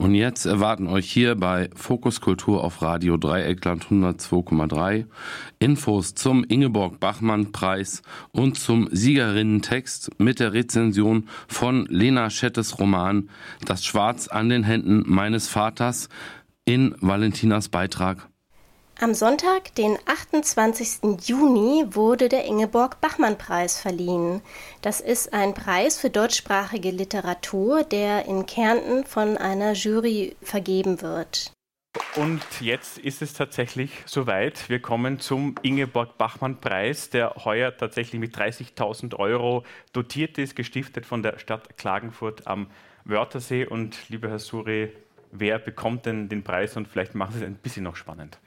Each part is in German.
Und jetzt erwarten euch hier bei Fokus Kultur auf Radio Dreieckland 102,3 Infos zum Ingeborg-Bachmann-Preis und zum Siegerinnentext mit der Rezension von Lena Schettes Roman Das Schwarz an den Händen meines Vaters in Valentinas Beitrag. Am Sonntag, den 28. Juni, wurde der Ingeborg-Bachmann-Preis verliehen. Das ist ein Preis für deutschsprachige Literatur, der in Kärnten von einer Jury vergeben wird. Und jetzt ist es tatsächlich soweit. Wir kommen zum Ingeborg-Bachmann-Preis, der heuer tatsächlich mit 30.000 € dotiert ist, gestiftet von der Stadt Klagenfurt am Wörthersee. Und lieber Herr Suri, wer bekommt denn den Preis? Und vielleicht machen Sie es ein bisschen noch spannend.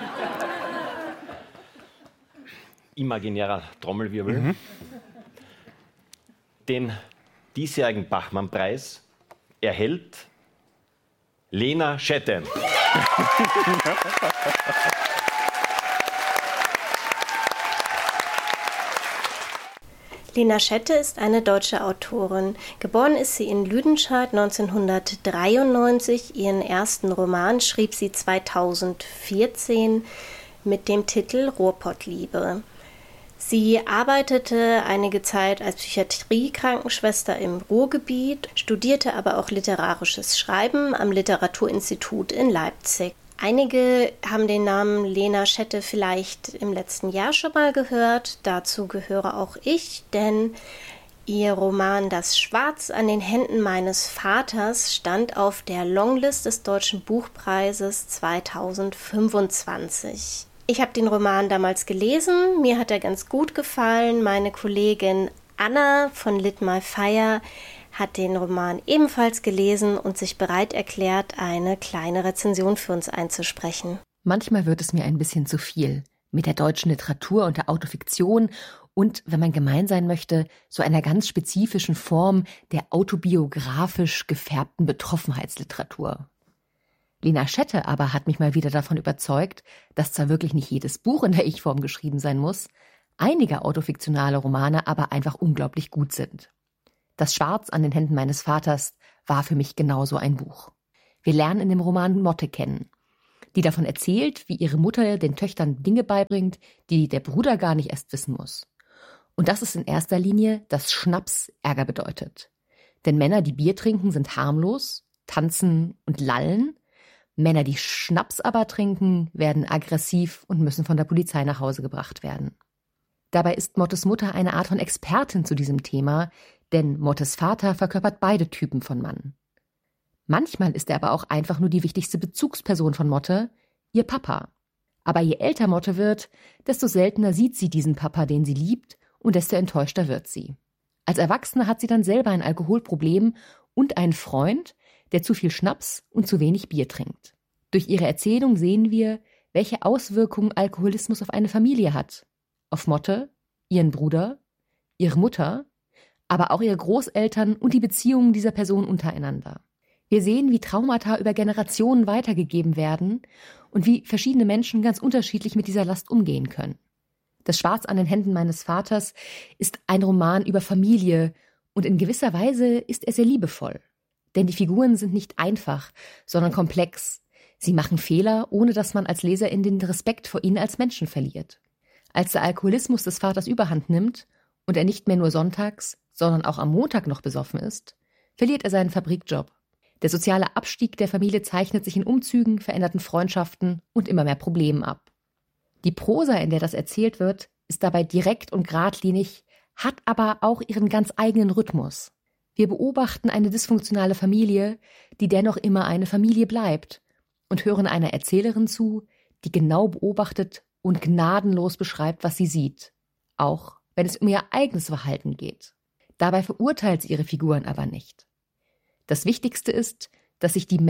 Imaginärer Trommelwirbel. Den diesjährigen Bachmann-Preis erhält Lena Schette. Lena Schette ist eine deutsche Autorin. Geboren ist sie in Lüdenscheid 1993. Ihren ersten Roman schrieb sie 2014 mit dem Titel Ruhrpottliebe. Sie arbeitete einige Zeit als Psychiatrie-Krankenschwester im Ruhrgebiet, studierte aber auch literarisches Schreiben am Literaturinstitut in Leipzig. Einige haben den Namen Lena Schette vielleicht im letzten Jahr schon mal gehört. Dazu gehöre auch ich, denn ihr Roman Das Schwarz an den Händen meines Vaters stand auf der Longlist des Deutschen Buchpreises 2025. Ich habe den Roman damals gelesen, mir hat er ganz gut gefallen. Meine Kollegin Anna von Lit My Fire hat den Roman ebenfalls gelesen und sich bereit erklärt, eine kleine Rezension für uns einzusprechen. Manchmal wird es mir ein bisschen zu viel mit der deutschen Literatur und der Autofiktion und, wenn man gemein sein möchte, so einer ganz spezifischen Form der autobiografisch gefärbten Betroffenheitsliteratur. Lena Schette aber hat mich mal wieder davon überzeugt, dass zwar wirklich nicht jedes Buch in der Ich-Form geschrieben sein muss, einige autofiktionale Romane aber einfach unglaublich gut sind. Das Schwarz an den Händen meines Vaters war für mich genauso ein Buch. Wir lernen in dem Roman Motte kennen, die davon erzählt, wie ihre Mutter den Töchtern Dinge beibringt, die der Bruder gar nicht erst wissen muss. Und das ist in erster Linie, dass Schnaps Ärger bedeutet. Denn Männer, die Bier trinken, sind harmlos, tanzen und lallen. Männer, die Schnaps aber trinken, werden aggressiv und müssen von der Polizei nach Hause gebracht werden. Dabei ist Mottes Mutter eine Art von Expertin zu diesem Thema, denn Mottes Vater verkörpert beide Typen von Mann. Manchmal ist er aber auch einfach nur die wichtigste Bezugsperson von Motte, ihr Papa. Aber je älter Motte wird, desto seltener sieht sie diesen Papa, den sie liebt, und desto enttäuschter wird sie. Als Erwachsene hat sie dann selber ein Alkoholproblem und einen Freund, der zu viel Schnaps und zu wenig Bier trinkt. Durch ihre Erzählung sehen wir, welche Auswirkungen Alkoholismus auf eine Familie hat. Auf Motte, ihren Bruder, ihre Mutter, aber auch ihre Großeltern und die Beziehungen dieser Person untereinander. Wir sehen, wie Traumata über Generationen weitergegeben werden und wie verschiedene Menschen ganz unterschiedlich mit dieser Last umgehen können. Das Schwarz an den Händen meines Vaters ist ein Roman über Familie und in gewisser Weise ist er sehr liebevoll. Denn die Figuren sind nicht einfach, sondern komplex. Sie machen Fehler, ohne dass man als Leserin den Respekt vor ihnen als Menschen verliert. Als der Alkoholismus des Vaters überhand nimmt und er nicht mehr nur sonntags, sondern auch am Montag noch besoffen ist, verliert er seinen Fabrikjob. Der soziale Abstieg der Familie zeichnet sich in Umzügen, veränderten Freundschaften und immer mehr Problemen ab. Die Prosa, in der das erzählt wird, ist dabei direkt und geradlinig, hat aber auch ihren ganz eigenen Rhythmus. Wir beobachten eine dysfunktionale Familie, die dennoch immer eine Familie bleibt, und hören einer Erzählerin zu, die genau beobachtet und gnadenlos beschreibt, was sie sieht, auch wenn es um ihr eigenes Verhalten geht. Dabei verurteilt sie ihre Figuren aber nicht. Das Wichtigste ist, dass sich die